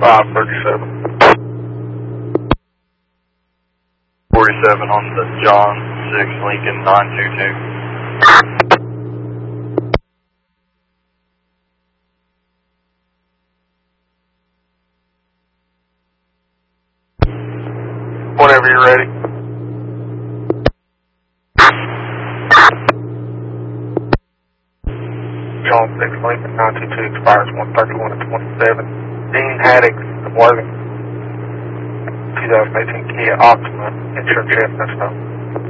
537. 47 on the John 6 Lincoln 922. Whenever you're ready. John 6 Lincoln 922 expires 131/27. Dean Haddix, Worthing, 2018 Kia Optima, insurance check, that's no.